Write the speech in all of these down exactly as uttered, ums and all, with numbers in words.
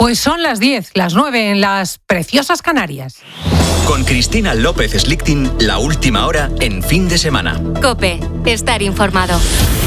Pues son las diez, las nueve en las preciosas Canarias. Con Cristina López Slichting, la última hora en fin de semana. COPE, estar informado.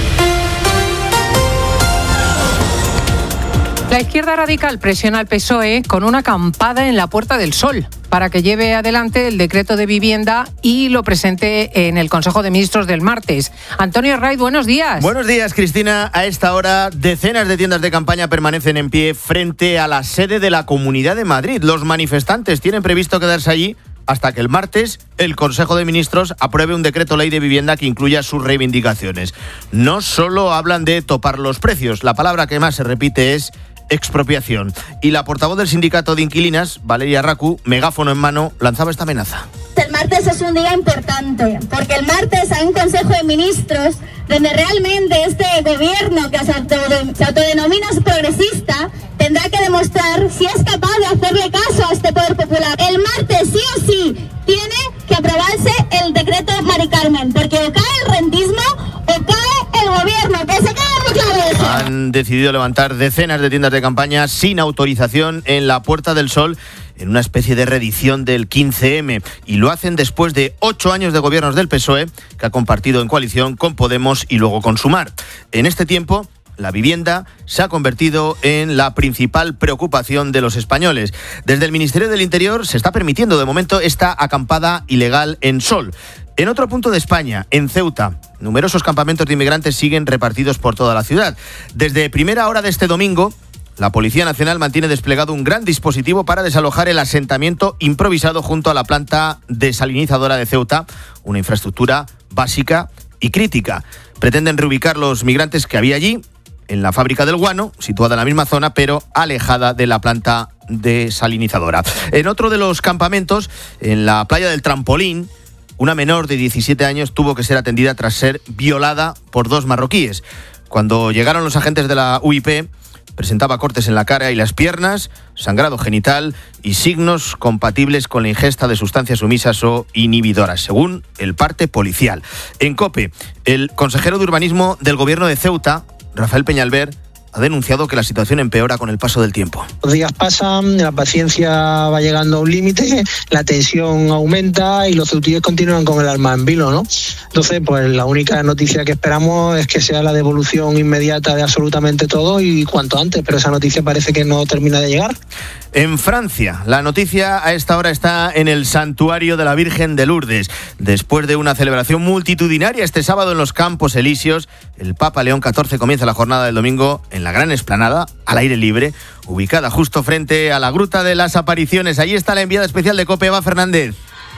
La izquierda radical presiona al P S O E con una acampada en la Puerta del Sol para que lleve adelante el decreto de vivienda y lo presente en el Consejo de Ministros del martes. Antonio Herraiz, buenos días. Buenos días, Cristina. A esta hora, decenas de tiendas de campaña permanecen en pie frente a la sede de la Comunidad de Madrid. Los manifestantes tienen previsto quedarse allí hasta que el martes el Consejo de Ministros apruebe un decreto ley de vivienda que incluya sus reivindicaciones. No solo hablan de topar los precios, la palabra que más se repite es expropiación. Y la portavoz del sindicato de inquilinas, Valeria Racu, megáfono en mano, lanzaba esta amenaza. El martes es un día importante, porque el martes hay un Consejo de Ministros donde realmente este gobierno que se autodenomina progresista tendrá que demostrar si es capaz de hacerle caso a este poder popular. El martes sí o sí tiene que aprobarse el decreto Mari Carmen, porque o cae el rentismo o cae el gobierno, que se quede muy claro eso. Han decidido levantar decenas de tiendas de campaña sin autorización en la Puerta del Sol, en una especie de reedición del quince eme, y lo hacen después de ocho años de gobiernos del P S O E, que ha compartido en coalición con Podemos y luego con Sumar. En este tiempo, la vivienda se ha convertido en la principal preocupación de los españoles. Desde el Ministerio del Interior se está permitiendo de momento esta acampada ilegal en Sol. En otro punto de España, en Ceuta, numerosos campamentos de inmigrantes siguen repartidos por toda la ciudad. Desde primera hora de este domingo, la Policía Nacional mantiene desplegado un gran dispositivo para desalojar el asentamiento improvisado junto a la planta desalinizadora de Ceuta, una infraestructura básica y crítica. Pretenden reubicar los migrantes que había allí, en la fábrica del guano, situada en la misma zona, pero alejada de la planta desalinizadora. En otro de los campamentos, en la playa del Trampolín, una menor de diecisiete años tuvo que ser atendida tras ser violada por dos marroquíes. Cuando llegaron los agentes de la U I P, presentaba cortes en la cara y las piernas, sangrado genital y signos compatibles con la ingesta de sustancias sumisas o inhibidoras, según el parte policial. En COPE, el consejero de Urbanismo del Gobierno de Ceuta, Rafael Peñalver, ha denunciado que la situación empeora con el paso del tiempo. Los días pasan, la paciencia va llegando a un límite, la tensión aumenta y los ceutíes continúan con el alma en vilo, ¿no? Entonces, pues la única noticia que esperamos es que sea la devolución inmediata de absolutamente todo y cuanto antes, pero esa noticia parece que no termina de llegar. En Francia, la noticia a esta hora está en el santuario de la Virgen de Lourdes. Después de una celebración multitudinaria este sábado en los Campos Elíseos, el Papa León catorce comienza la jornada del domingo en la gran explanada, al aire libre, ubicada justo frente a la Gruta de las Apariciones. Allí está la enviada especial de COPE, Eva Fernández.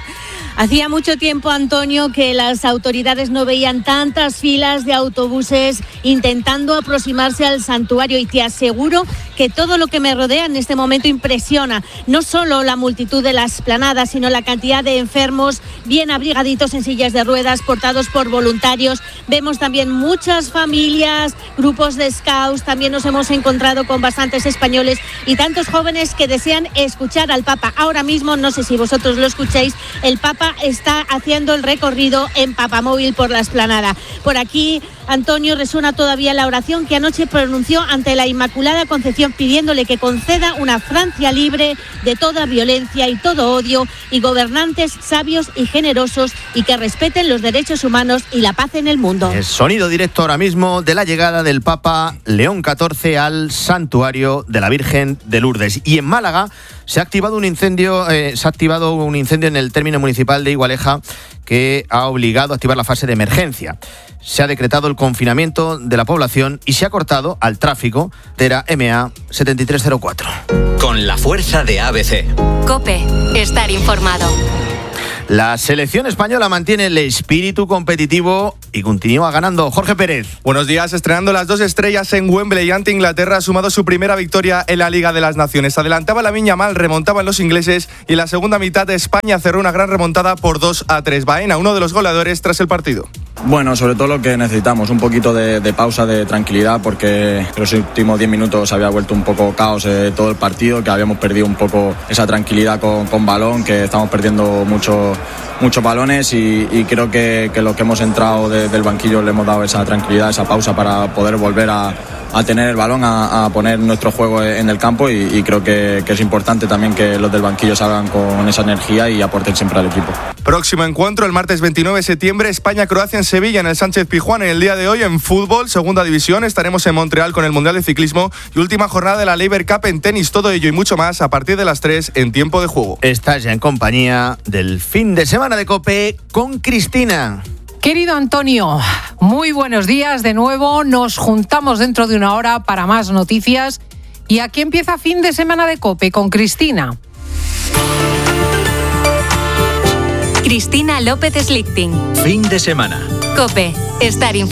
Hacía mucho tiempo, Antonio, que las autoridades no veían tantas filas de autobuses intentando aproximarse al santuario y te aseguro que todo lo que me rodea en este momento impresiona. No solo la multitud de la explanada, sino la cantidad de enfermos bien abrigaditos en sillas de ruedas, portados por voluntarios. Vemos también muchas familias, grupos de scouts, también nos hemos encontrado con bastantes españoles y tantos jóvenes que desean escuchar al Papa. Ahora mismo, no sé si vosotros lo escucháis, el Papa está haciendo el recorrido en papamóvil por la explanada. Por aquí, Antonio, resuena todavía la oración que anoche pronunció ante la Inmaculada Concepción, pidiéndole que conceda una Francia libre de toda violencia y todo odio y gobernantes sabios y generosos y que respeten los derechos humanos y la paz en el mundo. El sonido directo ahora mismo de la llegada del Papa León catorce al santuario de la Virgen de Lourdes. Y en Málaga se ha activado un incendio, eh, se ha activado un incendio en el término municipal de Igualeja que ha obligado a activar la fase de emergencia. Se ha decretado el confinamiento de la población y se ha cortado al tráfico de la M A setenta y tres cero cuatro. Con la fuerza de A B C. COPE, estar informado. La selección española mantiene el espíritu competitivo y continúa ganando. Jorge Pérez. Buenos días. Estrenando las dos estrellas en Wembley ante Inglaterra, ha sumado su primera victoria en la Liga de las Naciones. Adelantaba Lamine Yamal, remontaban los ingleses y en la segunda mitad de España cerró una gran remontada por dos a tres. Baena, uno de los goleadores tras el partido. Bueno, sobre todo lo que necesitamos, un poquito de, de pausa, de tranquilidad, porque en los últimos diez minutos había vuelto un poco caos eh, todo el partido, que habíamos perdido un poco esa tranquilidad con, con balón, que estamos perdiendo mucho, muchos balones y, y creo que, que los que hemos entrado de, del banquillo le hemos dado esa tranquilidad, esa pausa para poder volver a a tener el balón, a, a poner nuestro juego en el campo y, y creo que, que es importante también que los del banquillo salgan con esa energía y aporten siempre al equipo. Próximo encuentro el martes veintinueve de septiembre, España-Croacia en Sevilla, en el Sánchez Pizjuán. En el día de hoy en fútbol, segunda división, estaremos en Montreal con el Mundial de Ciclismo y última jornada de la Laver Cup en tenis. Todo ello y mucho más a partir de las tres en Tiempo de Juego. Estás ya en compañía del fin de semana de COPE con Cristina. Querido Antonio, muy buenos días de nuevo. Nos juntamos dentro de una hora para más noticias. Y aquí empieza fin de semana de COPE con Cristina. Cristina López Slichting. Fin de semana. COPE. Estar informado.